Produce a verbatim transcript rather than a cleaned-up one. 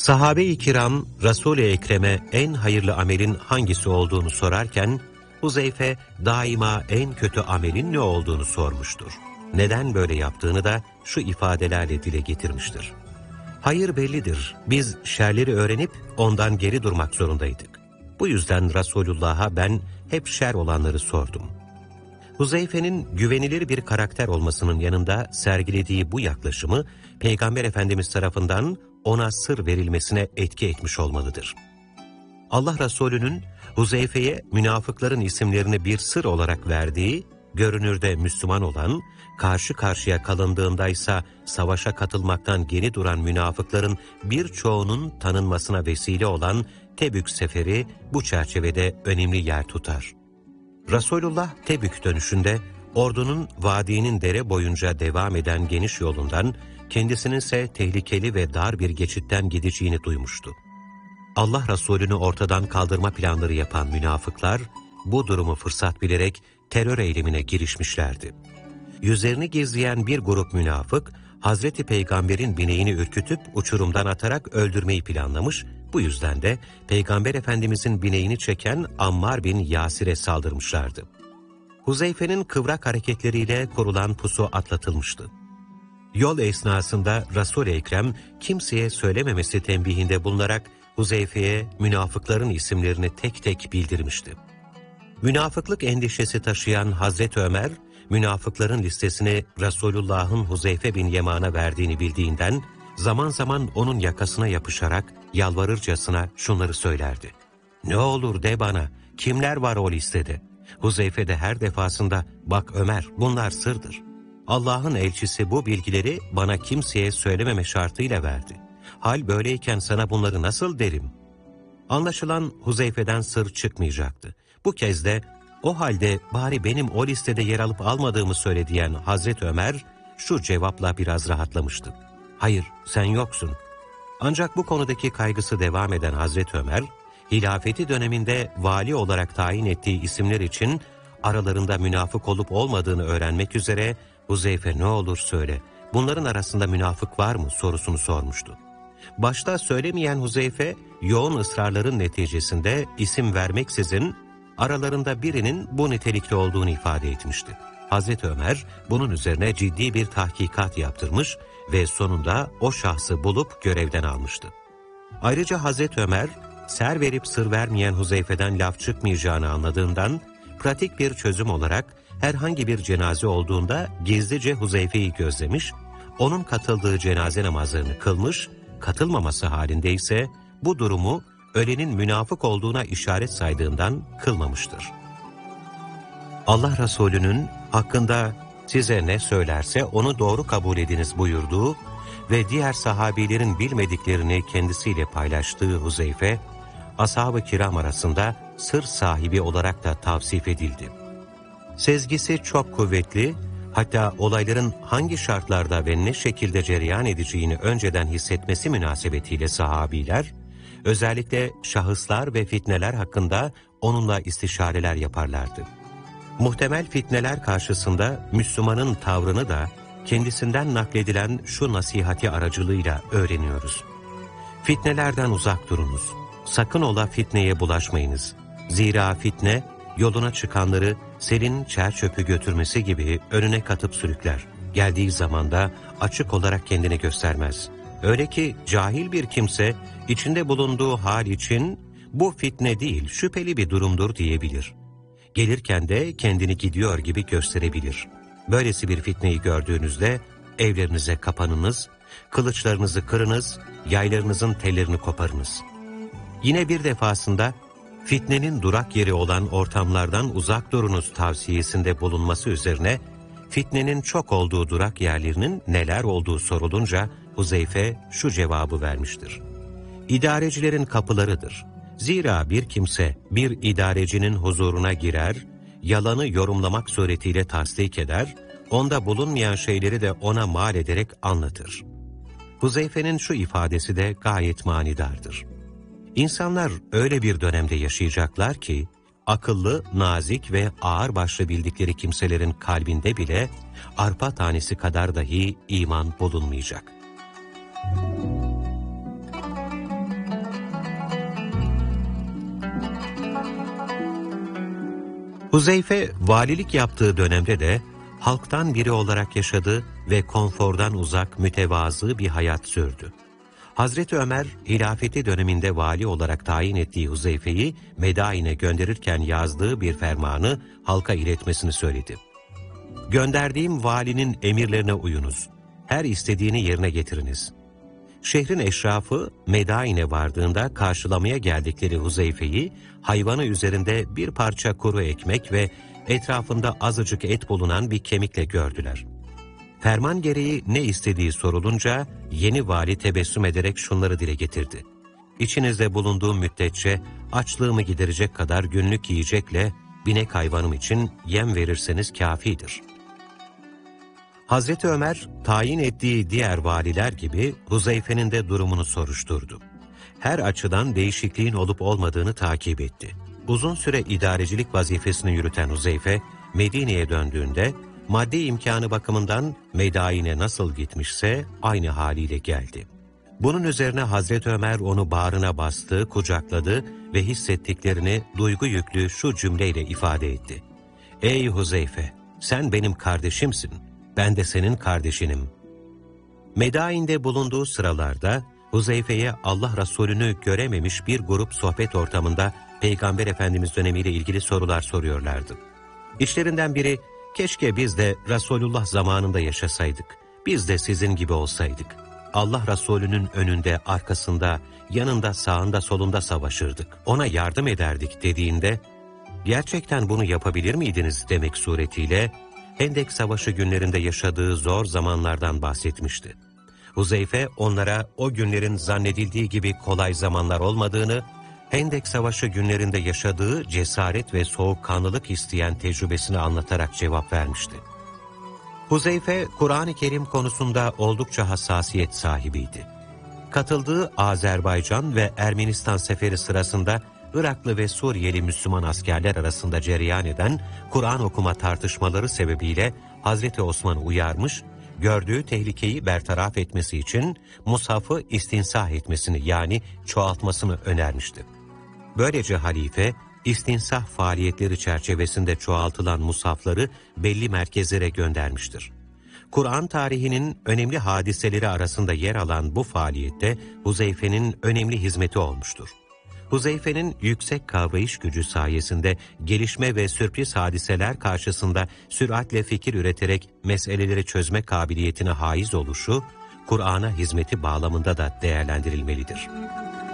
Sahabe-i kiram Resul-i Ekrem'e en hayırlı amelin hangisi olduğunu sorarken Huzeyfe daima en kötü amelin ne olduğunu sormuştur. Neden böyle yaptığını da şu ifadelerle dile getirmiştir. Hayır bellidir. Biz şerleri öğrenip ondan geri durmak zorundaydık. Bu yüzden Resulullah'a ben hep şer olanları sordum. Huzeyfe'nin güvenilir bir karakter olmasının yanında sergilediği bu yaklaşımı Peygamber Efendimiz tarafından ona sır verilmesine etki etmiş olmalıdır. Allah Resulü'nün Huzeyfe'ye münafıkların isimlerini bir sır olarak verdiği, görünürde Müslüman olan, karşı karşıya kalındığındaysa savaşa katılmaktan geri duran münafıkların birçoğunun tanınmasına vesile olan Tebük seferi bu çerçevede önemli yer tutar. Resulullah Tebük dönüşünde ordunun vadinin dere boyunca devam eden geniş yolundan, kendisinin ise tehlikeli ve dar bir geçitten gideceğini duymuştu. Allah Resulü'nü ortadan kaldırma planları yapan münafıklar, bu durumu fırsat bilerek terör eylemine girişmişlerdi. Yüzlerini gizleyen bir grup münafık, Hazreti Peygamber'in bineğini ürkütüp uçurumdan atarak öldürmeyi planlamış, bu yüzden de Peygamber Efendimizin bineğini çeken Ammar bin Yasir'e saldırmışlardı. Huzeyfe'nin kıvrak hareketleriyle kurulan pusu atlatılmıştı. Yol esnasında Resul-i Ekrem kimseye söylememesi tembihinde bulunarak Huzeyfe'ye münafıkların isimlerini tek tek bildirmişti. Münafıklık endişesi taşıyan Hazreti Ömer, münafıkların listesini Resulullah'ın Huzeyfe bin Yeman'a verdiğini bildiğinden, zaman zaman onun yakasına yapışarak yalvarırcasına şunları söylerdi. "Ne olur de bana, kimler var o listede?" Huzeyfe de her defasında, "Bak Ömer, bunlar sırdır. Allah'ın elçisi bu bilgileri bana kimseye söylememe şartıyla verdi. Hal böyleyken sana bunları nasıl derim?" Anlaşılan Huzeyfe'den sır çıkmayacaktı. Bu kez de, "O halde bari benim o listede yer alıp almadığımı söyle" diyen Hazreti Ömer, şu cevapla biraz rahatlamıştı. "Hayır, sen yoksun." Ancak bu konudaki kaygısı devam eden Hazreti Ömer, hilafeti döneminde vali olarak tayin ettiği isimler için aralarında münafık olup olmadığını öğrenmek üzere, "Huzeyfe ne olur söyle, bunların arasında münafık var mı?" sorusunu sormuştu. Başta söylemeyen Huzeyfe, yoğun ısrarların neticesinde isim vermeksizin aralarında birinin bu nitelikli olduğunu ifade etmişti. Hazreti Ömer bunun üzerine ciddi bir tahkikat yaptırmış ve sonunda o şahsı bulup görevden almıştı. Ayrıca Hazreti Ömer, ser verip sır vermeyen Huzeyfe'den laf çıkmayacağını anladığından, pratik bir çözüm olarak herhangi bir cenaze olduğunda gizlice Huzeyfe'yi gözlemiş, onun katıldığı cenaze namazlarını kılmış, katılmaması halinde ise bu durumu ölenin münafık olduğuna işaret saydığından kılmamıştır. Allah Resulü'nün hakkında size ne söylerse onu doğru kabul ediniz buyurduğu ve diğer sahabilerin bilmediklerini kendisiyle paylaştığı Huzeyfe, ashab-ı kiram arasında sır sahibi olarak da tavsif edildi. Sezgisi çok kuvvetli, hatta olayların hangi şartlarda ve ne şekilde cereyan edeceğini önceden hissetmesi münasebetiyle sahabiler, özellikle şahıslar ve fitneler hakkında onunla istişareler yaparlardı. Muhtemel fitneler karşısında Müslümanın tavrını da kendisinden nakledilen şu nasihati aracılığıyla öğreniyoruz. "Fitnelerden uzak durunuz. Sakın ola fitneye bulaşmayınız. Zira fitne, yoluna çıkanları selin çer çöpü götürmesi gibi önüne katıp sürükler. Geldiği zaman da açık olarak kendini göstermez. Öyle ki cahil bir kimse içinde bulunduğu hal için bu fitne değil şüpheli bir durumdur diyebilir. Gelirken de kendini gidiyor gibi gösterebilir. Böylesi bir fitneyi gördüğünüzde evlerinize kapanınız, kılıçlarınızı kırınız, yaylarınızın tellerini koparınız." Yine bir defasında fitnenin durak yeri olan ortamlardan uzak durunuz tavsiyesinde bulunması üzerine fitnenin çok olduğu durak yerlerinin neler olduğu sorulunca Huzeyfe şu cevabı vermiştir. "İdarecilerin kapılarıdır. Zira bir kimse bir idarecinin huzuruna girer, yalanı yorumlamak suretiyle tasdik eder, onda bulunmayan şeyleri de ona mal ederek anlatır." Huzeyfe'nin şu ifadesi de gayet manidardır. İnsanlar öyle bir dönemde yaşayacaklar ki, akıllı, nazik ve ağırbaşlı bildikleri kimselerin kalbinde bile arpa tanesi kadar dahi iman bulunmayacak. Huzeyfe valilik yaptığı dönemde de halktan biri olarak yaşadı ve konfordan uzak, mütevazı bir hayat sürdü. Hazreti Ömer, hilafeti döneminde vali olarak tayin ettiği Huzeyfe'yi Medain'e gönderirken yazdığı bir fermanı halka iletmesini söyledi. Gönderdiğim valinin emirlerine uyunuz. Her istediğini yerine getiriniz. Şehrin eşrafı Medain'e vardığında karşılamaya geldikleri Huzeyfe'yi hayvanı üzerinde bir parça kuru ekmek ve etrafında azıcık et bulunan bir kemikle gördüler. Ferman gereği ne istediği sorulunca yeni vali tebessüm ederek şunları dile getirdi. İçinizde bulunduğum müddetçe açlığımı giderecek kadar günlük yiyecekle binek hayvanım için yem verirseniz kâfidir. Hazreti Ömer, tayin ettiği diğer valiler gibi Huzeyfe'nin de durumunu soruşturdu. Her açıdan değişikliğin olup olmadığını takip etti. Uzun süre idarecilik vazifesini yürüten Huzeyfe, Medine'ye döndüğünde, maddi imkanı bakımından Medain'e nasıl gitmişse aynı haliyle geldi. Bunun üzerine Hazreti Ömer onu bağrına bastı, kucakladı ve hissettiklerini duygu yüklü şu cümleyle ifade etti. Ey Huzeyfe, sen benim kardeşimsin, ben de senin kardeşinim. Medain'de bulunduğu sıralarda Huzeyfe'ye Allah Resulü'nü görememiş bir grup sohbet ortamında Peygamber Efendimiz dönemiyle ilgili sorular soruyorlardı. İşlerinden biri, keşke biz de Resulullah zamanında yaşasaydık, biz de sizin gibi olsaydık. Allah Resulü'nün önünde, arkasında, yanında, sağında, solunda savaşırdık, ona yardım ederdik dediğinde, gerçekten bunu yapabilir miydiniz demek suretiyle, Hendek Savaşı günlerinde yaşadığı zor zamanlardan bahsetmişti. Huzeyfe onlara o günlerin zannedildiği gibi kolay zamanlar olmadığını, Hendek Savaşı günlerinde yaşadığı cesaret ve soğukkanlılık isteyen tecrübesini anlatarak cevap vermişti. Huzeyfe, Kur'an-ı Kerim konusunda oldukça hassasiyet sahibiydi. Katıldığı Azerbaycan ve Ermenistan seferi sırasında Iraklı ve Suriyeli Müslüman askerler arasında cereyan eden Kur'an okuma tartışmaları sebebiyle Hazreti Osman'ı uyarmış, gördüğü tehlikeyi bertaraf etmesi için mushafı istinsah etmesini yani çoğaltmasını önermişti. Böylece halife, istinsah faaliyetleri çerçevesinde çoğaltılan mushafları belli merkezlere göndermiştir. Kur'an tarihinin önemli hadiseleri arasında yer alan bu faaliyette Huzeyfe'nin önemli hizmeti olmuştur. Huzeyfe'nin yüksek kavrayış gücü sayesinde gelişme ve sürpriz hadiseler karşısında süratle fikir üreterek meseleleri çözme kabiliyetine haiz oluşu, Kur'an'a hizmeti bağlamında da değerlendirilmelidir.